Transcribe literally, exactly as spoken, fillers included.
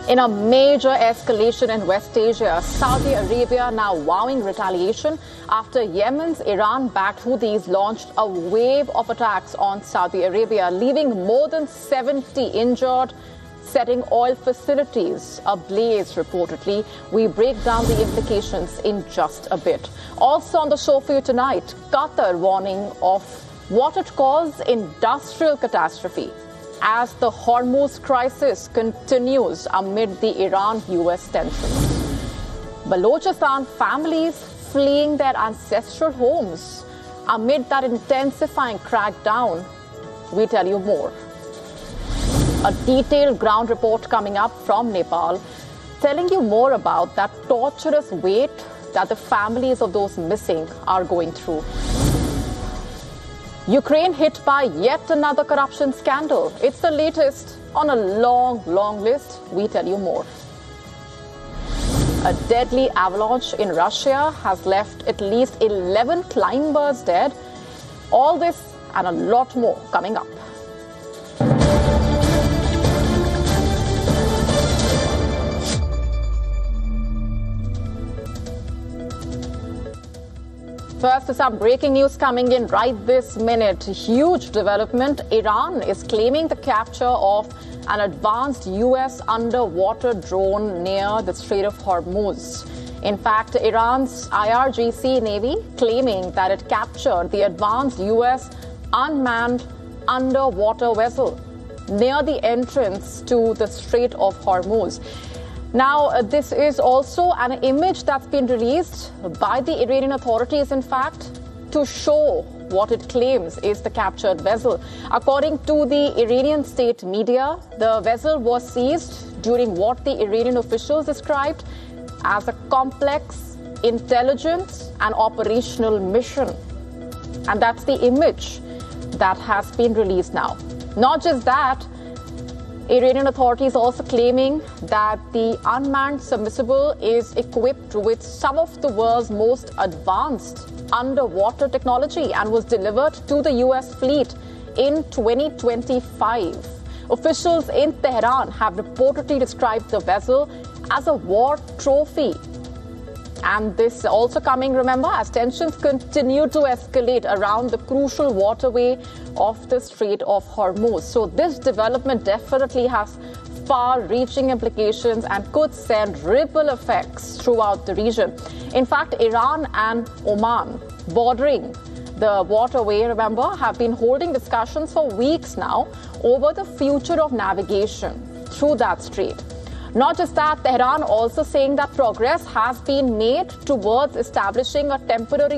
In a major escalation in West Asia, Saudi Arabia now vowing retaliation after Yemen's Iran-backed Houthis launched a wave of attacks on Saudi Arabia, leaving more than seventy injured, setting oil facilities ablaze reportedly. We break down the implications in just a bit. Also on the show for you tonight, Qatar warning of what it calls industrial catastrophe as the Hormuz crisis continues amid the Iran-U S tensions. Balochistan families fleeing their ancestral homes amid that intensifying crackdown. We tell you more. A detailed ground report coming up from Nepal telling you more about that torturous wait that the families of those missing are going through. Ukraine hit by yet another corruption scandal. It's the latest on a long, long list. We tell you more. A deadly avalanche in Russia has left at least eleven climbers dead. All this and a lot more coming up. First, some breaking news coming in right this minute. Huge development. Iran is claiming the capture of an advanced U S underwater drone near the Strait of Hormuz. In fact, Iran's I R G C Navy claiming that it captured the advanced U S unmanned underwater vessel near the entrance to the Strait of Hormuz. Now, uh, this is also an image that's been released by the Iranian authorities, in fact, to show what it claims is the captured vessel. According to the Iranian state media, the vessel was seized during what the Iranian officials described as a complex intelligence and operational mission. And that's the image that has been released now. Not just that, Iranian authorities also claiming that the unmanned submersible is equipped with some of the world's most advanced underwater technology and was delivered to the U S fleet in twenty twenty-five. Officials in Tehran have reportedly described the vessel as a war trophy. And this also coming, remember, as tensions continue to escalate around the crucial waterway of the Strait of Hormuz. So this development definitely has far-reaching implications and could send ripple effects throughout the region. In fact, Iran and Oman, bordering the waterway, remember, have been holding discussions for weeks now over the future of navigation through that strait. Not just that, Tehran also saying that progress has been made towards establishing a temporary